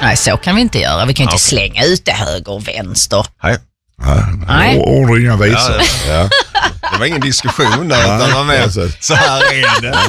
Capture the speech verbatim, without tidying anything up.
Nej, så kan vi inte göra. Vi kan inte ja. slänga ut det höger och vänster. Nej. Nej. Ord och inga visor. Ja, det. Ja. Det var ingen diskussion där, utan man med, så här är det.